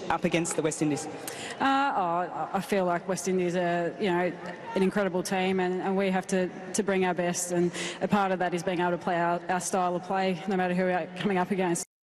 up against the West Indies? I feel like West Indies are, an incredible team, and we have to bring our best, and a part of that is being able to play our style of play, no matter who we're coming up against.